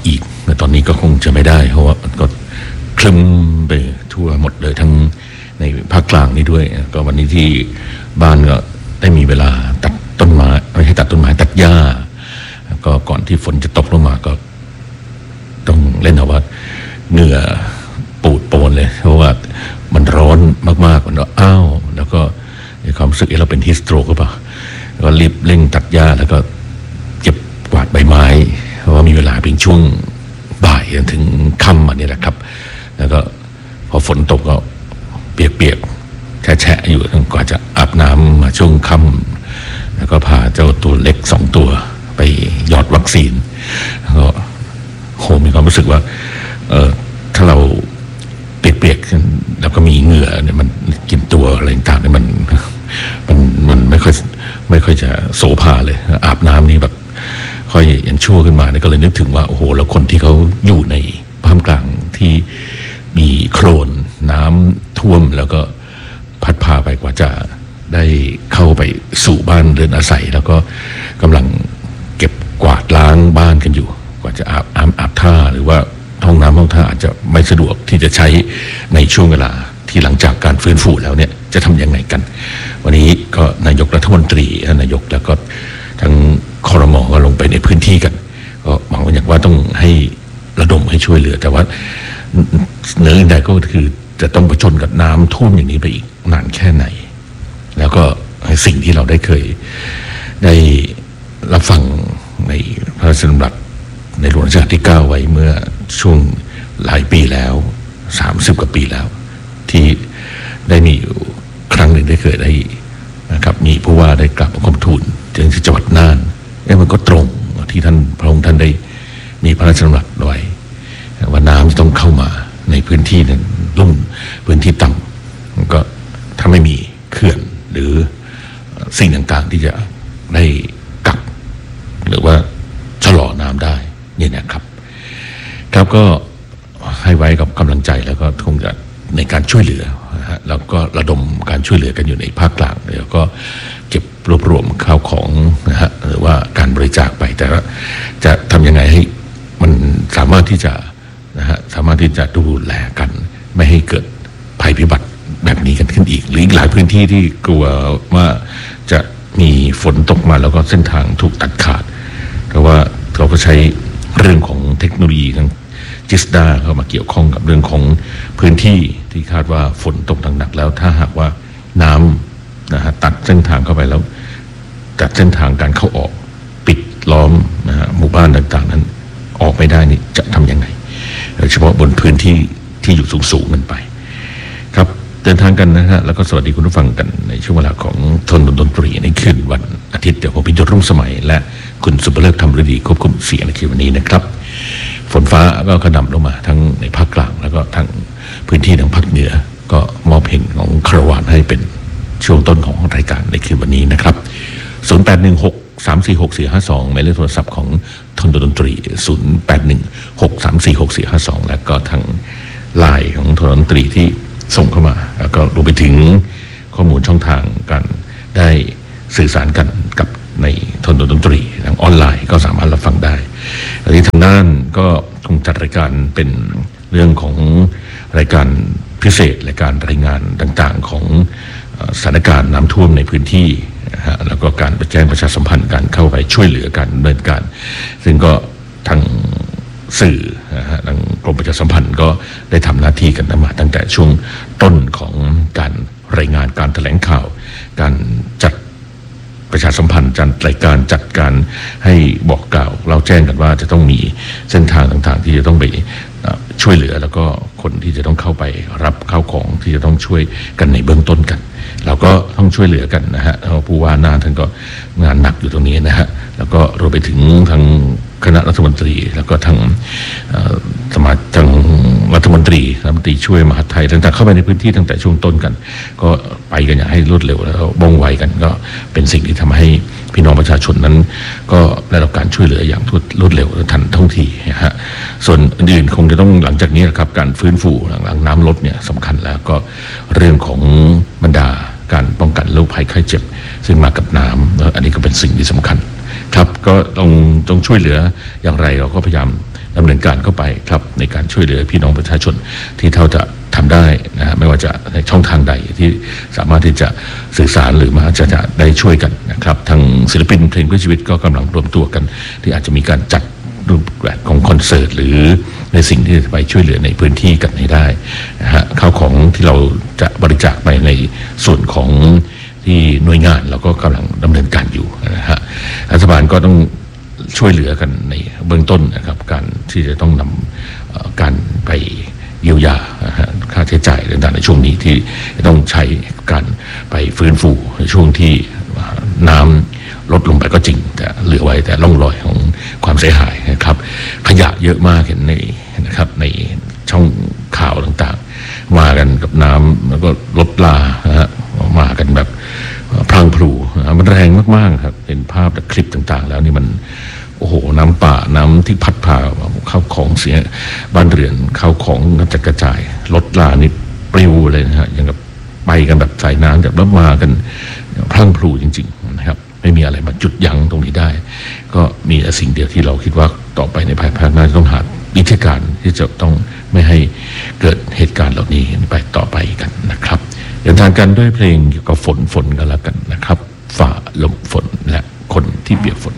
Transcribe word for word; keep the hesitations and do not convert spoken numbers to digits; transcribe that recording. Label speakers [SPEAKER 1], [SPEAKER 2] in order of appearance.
[SPEAKER 1] อีกแต่ตอนนี้ก็คงจะไม่ได้เพราะว่าก็คลึ้มไปทั่วหมดเลยทั้งในภาคกลางนี่ด้วยก็วันนี้ที่บ้านก็ได้มีเวลาตัดต้นไม้ไม่ใช่ตัดต้นไม้ตัดหญ้าก็ก่อนที่ฝนจะตกลงมาก็ต้องเล่นเอาว่าเหงื่อปูดโปนเลยเพราะว่ามันร้อนมากๆมันอ้าวแล้วก็ในความรู้สึกเราเป็นฮิสโตรกหรือเปล่าก็รีบเร่งตัดหญ้าแล้วก็เก็บกวาดใบไม้เพราะว่ามีเวลาเพียงช่วงบ่ายจนถึงค่ำอันนี้แหละครับแล้วก็พอฝนตกก็เปียกๆแฉะๆอยู่จนกว่าจะอาบน้ำมาช่วงค่ำแล้วก็พาเจ้าตัวเล็กสองตัวไปหยอดวัคซีนก็โหมีความรู้สึกว่าเออถ้าเราเปียกๆแล้วก็มีเหงื่อเนี่ยมันกินตัวอะไรต่างๆเนี่ยมันมันมันไม่ค่อยไม่ค่อยจะโสภาเลยอาบน้ำนี่แบบค่อยยังชั่วขึ้นมาเนี่ยก็เลยนึกถึงว่าโอ้โหแล้วคนที่เขาอยู่ในภาคกลางที่มีโคลนน้ำท่วมแล้วก็พัดพาไปกว่าจะได้เข้าไปสู่บ้านเรือนอาศัยแล้วก็กำลังเก็บกวาดล้างบ้านกันอยู่กว่าจะอาบอาบอาบท่าหรือว่าห้องน้ำห้องท่าอาจจะไม่สะดวกที่จะใช้ในช่วงเวลาที่หลังจากการฟื้นฟูแล้วเนี่ยจะทำยังไงกันวันนี้ก็นายกรัฐมนตรีนายกแล้วก็ทั้งครม.ก็ลงไปในพื้นที่กันก็หวังว่าอย่างว่าต้องให้ระดมให้ช่วยเหลือแต่ว่าเหนืออื่นใดก็คือจะต้องประชนกับน้ำท่วมอย่างนี้ไปอีกนานแค่ไหนแล้วก็สิ่งที่เราได้เคยได้รับฟังในพระราชดำรัสในหลวงรัชกาลที่เก้าไว้เมื่อช่วงหลายปีแล้วสามสิบกว่าปีแล้วที่ได้มีอยู่ครั้งหนึ่งได้เคยได้นะครับมีผู้ว่าได้กลับบังคมทูลถึงที่จังหวัดน่านแล้วมันก็ตรงที่ท่านพระองค์ท่านได้มีพระราชดำรัสไว้ว่าน้ำจะต้องเข้ามาในพื้นที่นั้นลุ่มพื้นที่ต่ำก็ถ้าไม่มีเขื่อนหรือสิ่งต่างๆที่จะได้กักหรือว่าชะลอน้ำได้เนี่ยนะครับครับก็ให้ไว้กับกำลังใจแล้วก็คงจะในการช่วยเหลือนะฮะแล้วก็ระดมการช่วยเหลือกันอยู่ในภาคกลางแล้วก็เก็บรวบรวมข้าวของนะฮะหรือว่าการบริจาคไปแต่ว่าจะทำยังไงให้มันสามารถที่จะนะฮะสามารถที่จะดูแลกันไม่ให้เกิดภัยพิบัติแบบนี้กันขึ้นอีกหรืออีกหลายพื้นที่ที่กลัวว่าจะมีฝนตกมาแล้วก็เส้นทางถูกตัดขาดเพราะว่าเราก็ใช้เรื่องของเทคโนโลยีทั้งจิสดาเข้ามาเกี่ยวข้องกับเรื่องของพื้นที่ที่คาดว่าฝนตกหนักๆแล้วถ้าหากว่าน้ำนะฮะตัดเส้นทางเข้าไปแล้วตัดเส้นทางการเข้าออกปิดล้อมนะฮะหมู่บ้านต่างๆนั้นออกไม่ได้นี่จะทำยังไงโดยเฉพาะบนพื้นที่ที่อยู่สูงๆกันไปครับเดินทางกันนะฮะแล้วก็สวัสดีคุณผู้ฟังกันในช่วงเวลาของทนดนตรีในคืนวันอาทิตย์เดี๋ยวผมพิจารณารุ่งสมัยและคุณสุภเลิกธรรมฤดีควบคุมเสียงในคืนวันนี้นะครับฝนฟ้าก็กระหน่ำลงมาทั้งในภาคกลางแล้วก็ทั้งพื้นที่ทางภาคเหนือก็มอบเพลงของคารวานให้เป็นช่วงต้นของรายการในคืนวันนี้นะครับศูนย์ แปด หนึ่ง หก สาม สี่ หก สี่ ห้า สองหมายเลขโทรศัพท์ของทนดนตรีศูนย์ แปด หนึ่ง หก สาม สี่ หก สี่ ห้า สองแล้วก็ทางไลน์ของทนดนตรีที่ส่งเข้ามาแล้วก็รวมไปถึงข้อมูลช่องทางการได้สื่อสารกันกับในทนดนตรีทางออนไลน์ก็สามารถรับฟังได้อันนี้ทางด้านก็คงจัดรายการเป็นเรื่องของรายการพิเศษรายการรายงานต่างๆของสถานการณ์น้ำท่วมในพื้นที่นะฮะแล้วก็การไปแจ้งประชาสัมพันธ์การเข้าไปช่วยเหลือการดำเนินการซึ่งก็ทางสื่อนะฮะทางกรมประชาสัมพันธ์ก็ได้ทำหน้าที่กันมาตั้งแต่ช่วงต้นของการรายงานการแถลงข่าวการจัดประชาสัมพันธ์จัดรายการจัดการให้บอกกล่าวเราแจ้งกันว่าจะต้องมีเส้นทางต่างๆที่จะต้องไปช่วยเหลือแล้วก็คนที่จะต้องเข้าไปรับข้าวของที่จะต้องช่วยกันในเบื้องต้นกันเราก็ต้องช่วยเหลือกันนะฮะผู้ว่าหน้าท่านก็งานหนักอยู่ตรงนี้นะฮะแล้วก็รวมไปถึงทางคณะรัฐมนตรีแล้วก็ทางสมาชิกทางรัฐมนตรีรัฐมนตรีช่วยมหาดไทยต่างๆเข้าไปในพื้นที่ตั้งแต่ช่วงต้นกันก็ไปกันอย่างให้รวดเร็วแล้วว่องไวกันก็เป็นสิ่งที่ทำให้พี่น้องประชาชนนั้นก็ได้รับการช่วยเหลืออย่างรวดเร็วทันท่วงทีนะฮะส่วนอื่นๆคงจะต้องหลังจากนี้นะครับการฟื้นฟูหลังน้ำลดเนี่ยสำคัญแล้วก็เรื่องของบรรดาการป้องกันโรคภัยไข้เจ็บซึ่งมากับน้ำแล้วอันนี้ก็เป็นสิ่งที่สำคัญครับก็ต้องต้องช่วยเหลืออย่างไรเราก็พยายามดำเนินการเข้าไปครับในการช่วยเหลือพี่น้องประชาชนที่เท่าจะทำได้นะฮะไม่ว่าจะในช่องทางใดที่สามารถที่จะสื่อสารหรือมาจะจะได้ช่วยกันนะครับทางศิลปินเพลงเพื่อชีวิตก็กำลังรวมตัวกันที่อาจจะมีการจัดรูปแบบของคอนเสิร์ตหรือในสิ่งที่จะไปช่วยเหลือในพื้นที่กันให้ได้นะฮะข้าวของที่เราจะบริจาคไปในส่วนของที่หน่วยงานเราก็กำลังดำเนินการอยู่นะฮะรัฐบาลก็ต้องช่วยเหลือกันในเบื้องต้นนะครับการที่จะต้องนำการไปเยียวยาค่าใช้จ่ายต่างๆในช่วงนี้ที่ต้องใช้การไปฟื้นฟูในช่วงที่น้ำลดลงไปก็จริงแต่เหลือไว้แต่ร่องรอยของความเสียหายนะครับขยะเยอะมากเห็นในนะครับในช่องข่าวต่างๆมากันกับน้ำแล้วก็รถลานะฮะมากันแบบพลังพลูมันแรงมากๆครับเห็นภาพจากคลิปต่างๆแล้วนี่มันโอ้โหน้ำป่าน้ำที่พัดพาเข้าของเสียบ้านเรือนเข้าของกระจัดกระจายรถลานี่ปลิวเลยนะฮะอย่างกับไปกันแบบสายน้ำแบบแล้วมากันพลังพลูจริงๆนะครับไม่มีอะไรมาจุดยั้งตรงนี้ได้ก็มีแต่สิ่งเดียวที่เราคิดว่าต่อไปในภายภาคหน้าจะต้องหาวิธีการที่จะต้องไม่ให้เกิดเหตุการณ์เหล่านี้ไปต่อไปกันนะครับเดินทางกันด้วยเพลงเกี่ยวกับฝนฝนกันแล้วกันนะครับฝ่าลมฝนและคนที่เปียกฝน